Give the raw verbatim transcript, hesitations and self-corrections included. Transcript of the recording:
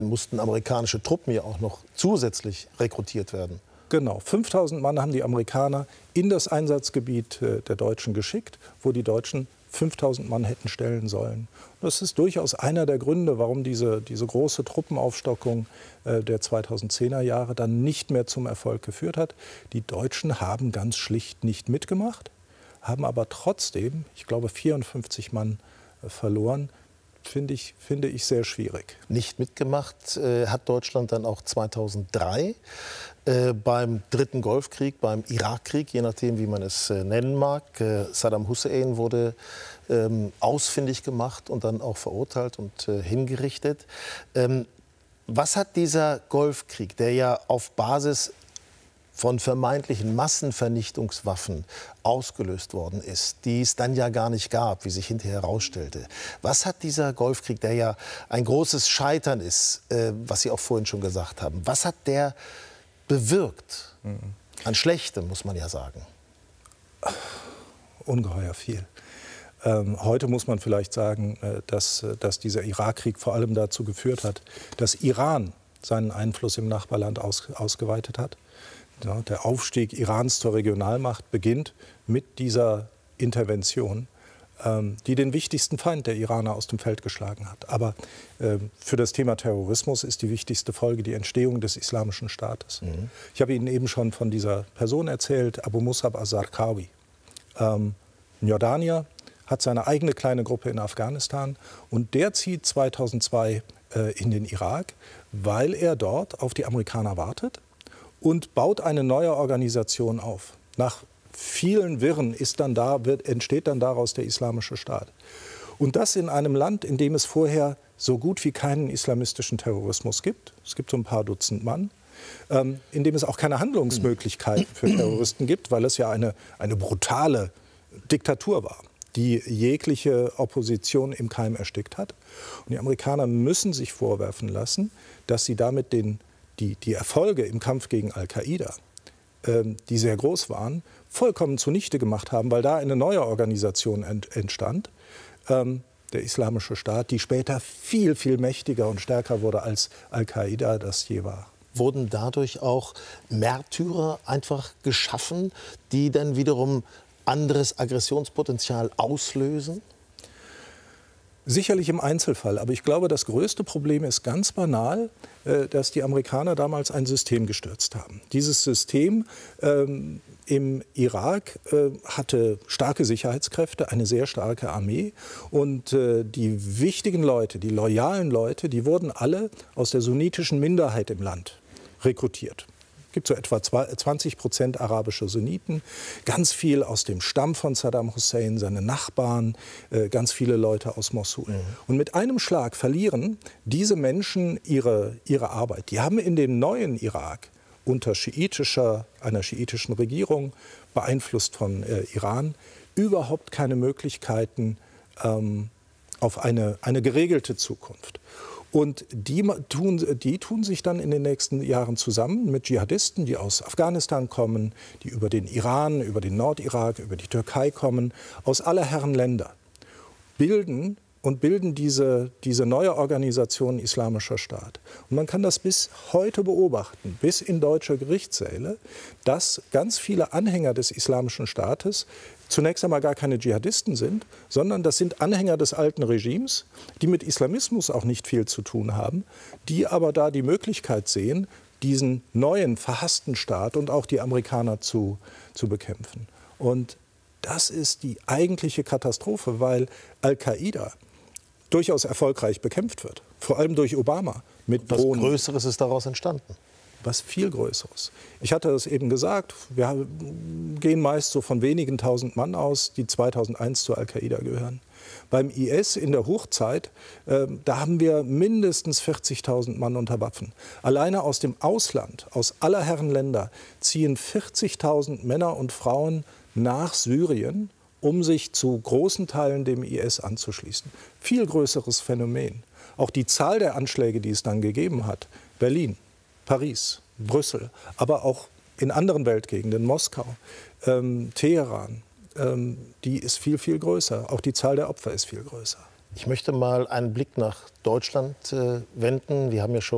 mussten amerikanische Truppen ja auch noch zusätzlich rekrutiert werden. Genau, fünftausend Mann haben die Amerikaner in das Einsatzgebiet äh, der Deutschen geschickt, wo die Deutschen fünftausend Mann hätten stellen sollen. Das ist durchaus einer der Gründe, warum diese, diese große Truppenaufstockung äh, der zweitausendzehner Jahre dann nicht mehr zum Erfolg geführt hat. Die Deutschen haben ganz schlicht nicht mitgemacht, haben aber trotzdem, ich glaube, vierundfünfzig Mann äh, verloren. Finde ich, finde ich sehr schwierig. Nicht mitgemacht äh, hat Deutschland dann auch zweitausenddrei äh, beim dritten Golfkrieg, beim Irakkrieg, je nachdem, wie man es äh, nennen mag. Äh, Saddam Hussein wurde ähm, ausfindig gemacht und dann auch verurteilt und äh, hingerichtet. Ähm, was hat dieser Golfkrieg, der ja auf Basis von vermeintlichen Massenvernichtungswaffen ausgelöst worden ist, die es dann ja gar nicht gab, wie sich hinterher herausstellte. Was hat dieser Golfkrieg, der ja ein großes Scheitern ist, äh, was Sie auch vorhin schon gesagt haben, was hat der bewirkt? Mhm. An Schlechtem, muss man ja sagen. Ungeheuer viel. Ähm, heute muss man vielleicht sagen, äh, dass, dass dieser Irakkrieg vor allem dazu geführt hat, dass Iran seinen Einfluss im Nachbarland aus, ausgeweitet hat. Ja, der Aufstieg Irans zur Regionalmacht beginnt mit dieser Intervention, ähm, die den wichtigsten Feind der Iraner aus dem Feld geschlagen hat. Aber äh, für das Thema Terrorismus ist die wichtigste Folge die Entstehung des Islamischen Staates. Mhm. Ich habe Ihnen eben schon von dieser Person erzählt, Abu Musab al-Zarqawi. Ähm, ein Jordanier, hat seine eigene kleine Gruppe in Afghanistan und der zieht zweitausendzwei äh, in den Irak, weil er dort auf die Amerikaner wartet und baut eine neue Organisation auf. Nach vielen Wirren ist dann da, wird, entsteht dann daraus der Islamische Staat. Und das in einem Land, in dem es vorher so gut wie keinen islamistischen Terrorismus gibt. Es gibt so ein paar Dutzend Mann. Ähm, in dem es auch keine Handlungsmöglichkeiten für Terroristen gibt, weil es ja eine, eine brutale Diktatur war, die jegliche Opposition im Keim erstickt hat. Und die Amerikaner müssen sich vorwerfen lassen, dass sie damit den Die, die Erfolge im Kampf gegen Al-Qaida, ähm, die sehr groß waren, vollkommen zunichte gemacht haben, weil da eine neue Organisation ent, entstand, ähm, der Islamische Staat, die später viel, viel mächtiger und stärker wurde, als Al-Qaida das je war. Wurden dadurch auch Märtyrer einfach geschaffen, die dann wiederum anderes Aggressionspotenzial auslösen? Sicherlich im Einzelfall, aber ich glaube, das größte Problem ist ganz banal, äh, dass die Amerikaner damals ein System gestürzt haben. Dieses System ähm, im Irak äh, hatte starke Sicherheitskräfte, eine sehr starke Armee und äh, die wichtigen Leute, die loyalen Leute, die wurden alle aus der sunnitischen Minderheit im Land rekrutiert. Es gibt so etwa zwanzig Prozent arabische Sunniten, ganz viel aus dem Stamm von Saddam Hussein, seine Nachbarn, äh, ganz viele Leute aus Mosul. Mhm. Und mit einem Schlag verlieren diese Menschen ihre, ihre Arbeit. Die haben in dem neuen Irak unter schiitischer, einer schiitischen Regierung, beeinflusst von äh, Iran, überhaupt keine Möglichkeiten ähm, auf eine, eine geregelte Zukunft. Und die tun, die tun sich dann in den nächsten Jahren zusammen mit Dschihadisten, die aus Afghanistan kommen, die über den Iran, über den Nordirak, über die Türkei kommen, aus aller Herren Länder, bilden und bilden diese, diese neue Organisation Islamischer Staat. Und man kann das bis heute beobachten, bis in deutsche Gerichtssäle, dass ganz viele Anhänger des Islamischen Staates zunächst einmal gar keine Dschihadisten sind, sondern das sind Anhänger des alten Regimes, die mit Islamismus auch nicht viel zu tun haben, die aber da die Möglichkeit sehen, diesen neuen, verhassten Staat und auch die Amerikaner zu, zu bekämpfen. Und das ist die eigentliche Katastrophe, weil Al-Qaida durchaus erfolgreich bekämpft wird, vor allem durch Obama. Mit Was Drohnen. Größeres ist daraus entstanden? Was viel Größeres. Ich hatte es eben gesagt, wir gehen meist so von wenigen tausend Mann aus, die zweitausendeins zu Al-Qaida gehören. Beim I S in der Hochzeit, äh, da haben wir mindestens vierzigtausend Mann unter Waffen. Alleine aus dem Ausland, aus aller Herren Länder, ziehen vierzigtausend Männer und Frauen nach Syrien, um sich zu großen Teilen dem I S anzuschließen. Viel größeres Phänomen. Auch die Zahl der Anschläge, die es dann gegeben hat, Berlin, Paris, Brüssel, aber auch in anderen Weltgegenden, Moskau, ähm, Teheran, ähm, die ist viel, viel größer. Auch die Zahl der Opfer ist viel größer. Ich möchte mal einen Blick nach Deutschland äh, wenden. Wir haben ja schon